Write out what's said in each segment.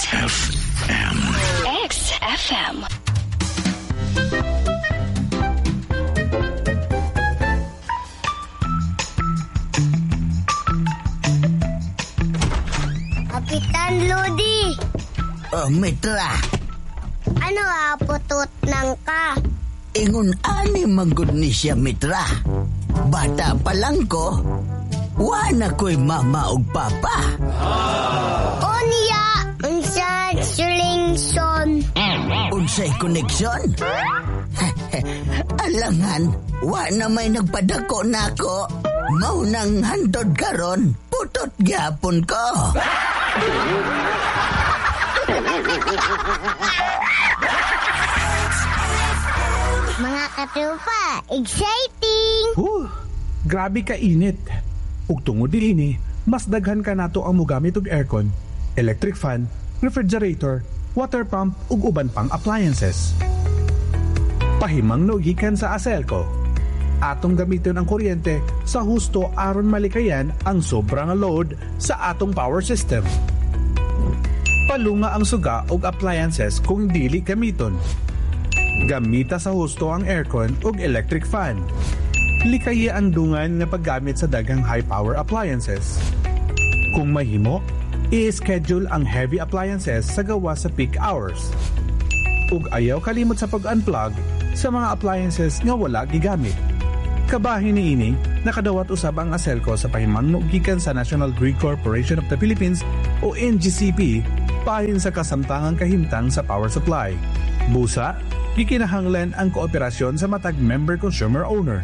XFM. XFM. Kapitan Lodi. Mitra. Ano putot nang ka? Ingon ani manggod ni siya, Mitra. Bata pa lang ko. Wala ko'y mama ug papa. O niya, unsay sulingson? Unsay koneksyon? Alangan, wala may nagpadako nako. Maunang handod karon, putot gyapon ko. Mga katrupa, exciting! Grabe ka init. Ug tungod diini, mas daghan ka nato ang mogamit og aircon, electric fan, refrigerator, water pump ug uban pang appliances. Pahimang no gikan sa Aselco. Atong gamiton ang kuryente sa husto aron malikayan ang sobrang load sa atong power system. Palunga ang suga og appliances kung dili gamiton. Gamita sa husto ang aircon ug electric fan. Likaya ang dungan na paggamit sa daghang high-power appliances. Kung mahimo, i-schedule ang heavy appliances sa gawa sa peak hours. Ug ayaw kalimot sa pag-unplug sa mga appliances nga wala gigamit. Kabahin niini, nakadawat usab ang Aselco sa pahimangno gikan sa National Grid Corporation of the Philippines o NGCP pahin sa kasamtangang kahimtang sa power supply. Busa, gikinahanglan ang kooperasyon sa matag member consumer owner.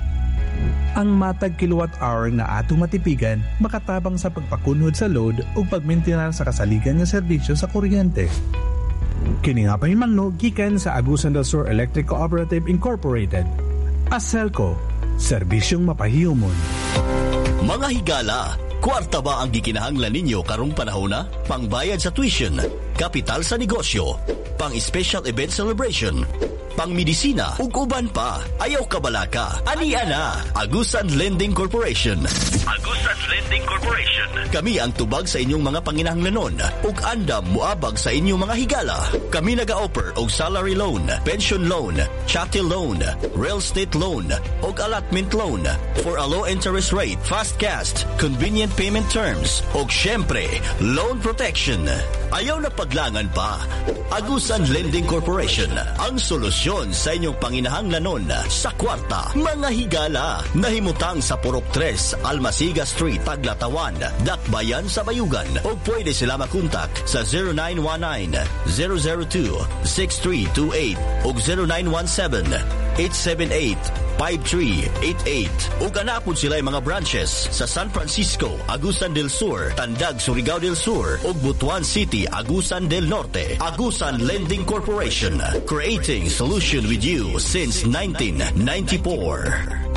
Ang matag kilowatt hour na atong matipigan makatabang sa pagpakunhod sa load o pagmaintenar sa kasaligan nga serbisyo sa kuryente. Kini nga pahimangno gikan sa Agusan del Sur Electric Cooperative Incorporated. Aselco, serbisyong mapahiyomon. Mga higala, kwarta ba ang gikinahanglan ninyo karong panahona? Pangbayad sa tuition, kapital sa negosyo, pang-special event celebration, pang-medisina, ug uban pa. Ayaw kabalaka. Ania na, Agusan Lending Corporation. Agusan Lending Corporation. Kami ang tubag sa inyong mga panginahanglanon ug andam muabag sa inyong mga higala. Kami naga-offer og salary loan, pension loan, chattel loan, real estate loan ug allotment loan for a low interest rate, fast cash, convenient payment terms ug syempre, loan protection. Ayaw na paglangan pa. Agusan Lending Corporation, ang solusyon sa inyong panginahanglanon sa kwarta. Mga higala, nahimutang sa Purok 3, Almasiga Street, Taglatawan, Dakbayan sa Bayugan. O pwede sila makontak sa 0919-002-6328 o 0917-878-5388. O ganapon sila mga branches sa San Francisco, Agusan del Sur, Tandag, Surigao del Sur o Butuan City, Agusan del Norte. Agusan Lending Corporation, creating solution with you since 1994.